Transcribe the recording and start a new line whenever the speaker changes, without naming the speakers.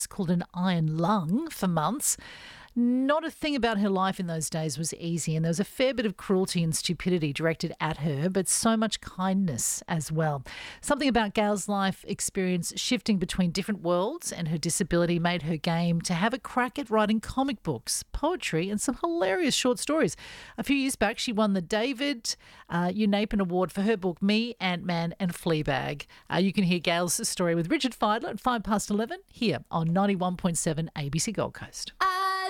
called an iron lung for months. Not a thing about her life in those days was easy, and there was a fair bit of cruelty and stupidity directed at her, but so much kindness as well. Something about Gail's life experience shifting between different worlds and her disability made her game to have a crack at writing comic books, poetry and some hilarious short stories. A few years back, she won the David Unapen Award for her book Me, Ant-Man and Fleabag. You can hear Gail's story with Richard Fidler at 11:05 here on 91.7 ABC Gold Coast.